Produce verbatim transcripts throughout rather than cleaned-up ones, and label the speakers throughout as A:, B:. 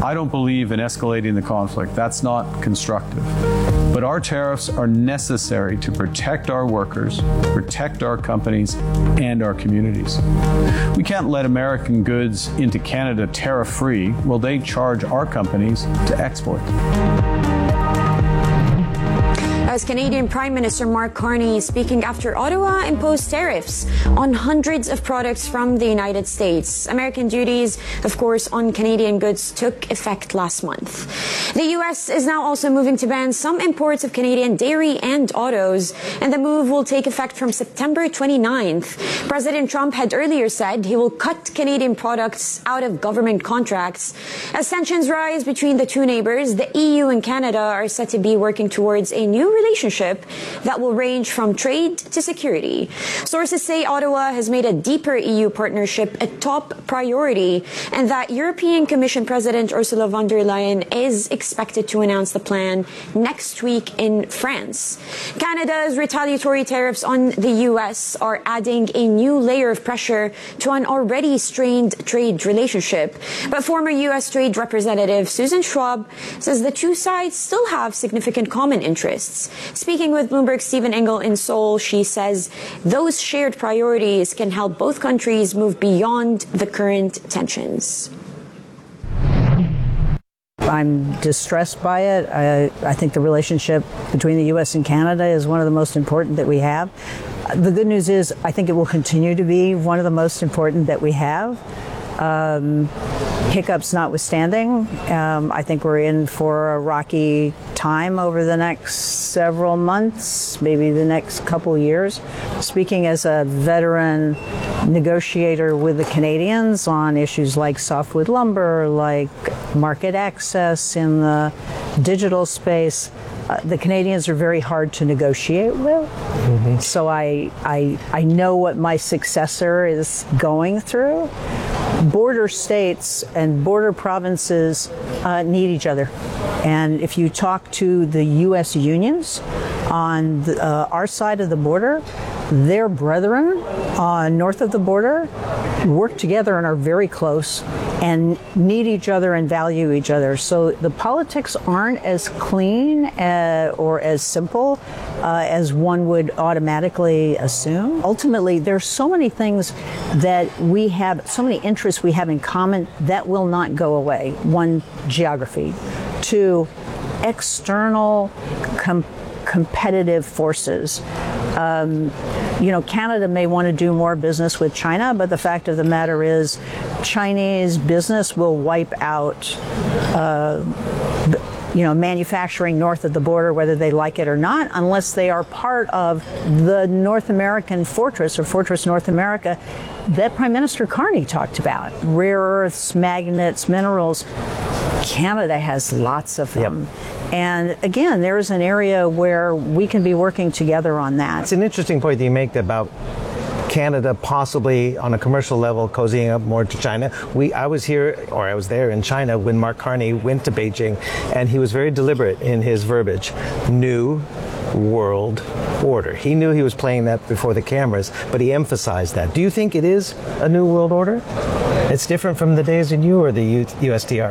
A: I don't believe in escalating the conflict. That's not constructive. But our tariffs are necessary to protect our workers, protect our companies, and our communities. We can't let American goods into Canada tariff-free while they charge our companies to export.
B: As Canadian Prime Minister Mark Carney speaking after Ottawa imposed tariffs on hundreds of products from the United States. American duties, of course, on Canadian goods took effect last month. The U S is now also moving to ban some imports of Canadian dairy and autos, and the move will take effect from September twenty-ninth. President Trump had earlier said he will cut Canadian products out of government contracts. As tensions rise between the two neighbors, the E U and Canada are set to be working towards a new relationship that will range from trade to security. Sources say Ottawa has made a deeper E U partnership a top priority, and that European Commission President Ursula von der Leyen is expected to announce the plan next week in France. Canada's retaliatory tariffs on the U S are adding a new layer of pressure to an already strained trade relationship. But former U S Trade Representative Susan Schwab says the two sides still have significant common interests. Speaking with Bloomberg's Stephen Engel in Seoul, she says those shared priorities can help both countries move beyond the current tensions.
C: I'm distressed by it. I, I think the relationship between the U S and Canada is one of the most important that we have. The good news is I think it will continue to be one of the most important that we have. Um, hiccups notwithstanding, um, I think we're in for a rocky time over the next several months, maybe the next couple years. Speaking as a veteran negotiator with the Canadians on issues like softwood lumber, like market access in the digital space, uh, the Canadians are very hard to negotiate with. Mm-hmm. So I, I, I know what my successor is going through. Border states and border provinces uh, need each other. And if you talk to the U S unions on the, uh, our side of the border, their brethren uh, north of the border work together and are very close and need each other and value each other. So the politics aren't as clean uh, or as simple uh, as one would automatically assume. Ultimately, there's so many things that we have, so many interests we have in common that will not go away. One, geography. Two, external com- competitive forces. Um, you know, Canada may want to do more business with China, but the fact of the matter is Chinese business will wipe out, uh, you know, manufacturing north of the border, whether they like it or not, unless they are part of the North American fortress or Fortress North America that Prime Minister Carney talked about. Rare earths, magnets, minerals. Canada has lots of them. Yep. And again, there is an area where we can be working together on that.
D: It's an interesting point that you make about Canada possibly on a commercial level cozying up more to China. We, I was here, or I was there in China when Mark Carney went to Beijing, and he was very deliberate in his verbiage. New world order. He knew he was playing that before the cameras, but he emphasized that. Do you think it is a new world order? It's different from the days in you or the U S T R?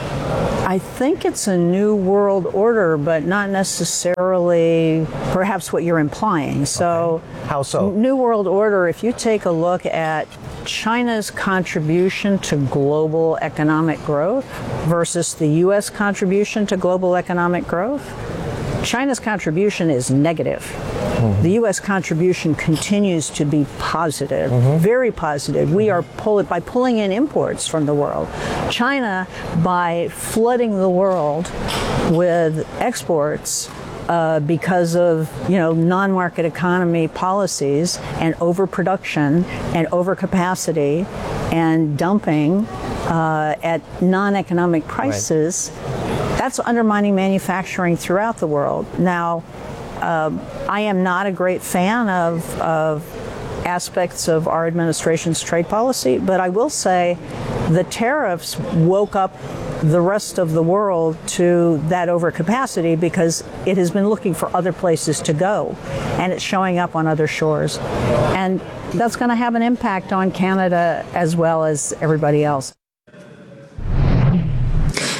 C: I think it's a new world order, but not necessarily perhaps what you're implying. So,
D: okay. How so?
C: New world order, if you take a look at China's contribution to global economic growth versus the U S contribution to global economic growth, China's contribution is negative. Mm-hmm. The U S contribution continues to be positive, mm-hmm. very positive. We are pull- by pulling in imports from the world. China, by flooding the world with exports uh, because of, you know, non-market economy policies and overproduction and overcapacity and dumping uh, at non-economic prices, right. That's undermining manufacturing throughout the world. Now, Um, I am not a great fan of, of aspects of our administration's trade policy, but I will say the tariffs woke up the rest of the world to that overcapacity because it has been looking for other places to go, and it's showing up on other shores. And that's going to have an impact on Canada as well as everybody else.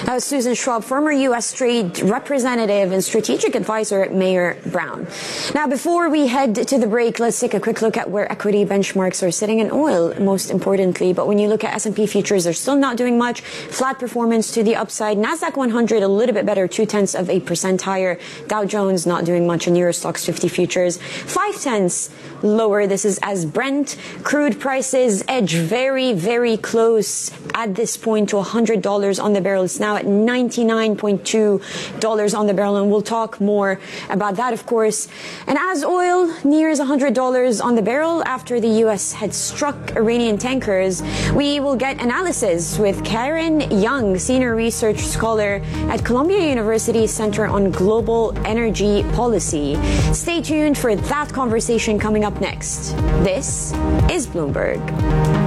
B: That was Susan Schwab, former U S Trade Representative and Strategic Advisor at Mayer Brown. Now, before we head to the break, let's take a quick look at where equity benchmarks are sitting in oil, most importantly. But when you look at S and P futures, they're still not doing much. Flat performance to the upside. NASDAQ one hundred a little bit better, two tenths of a percent higher. Dow Jones not doing much in Eurostoxx fifty futures, five tenths lower. This is as Brent crude prices edge very, very close at this point to one hundred dollars on the barrel. It's now at ninety-nine point two dollars on the barrel, and we'll talk more about that, of course. And as oil nears one hundred dollars on the barrel after the U S had struck Iranian tankers, we will get analysis with Karen Young, senior research scholar at Columbia University Center on Global Energy Policy. Stay tuned for that conversation coming up next. This is Bloomberg.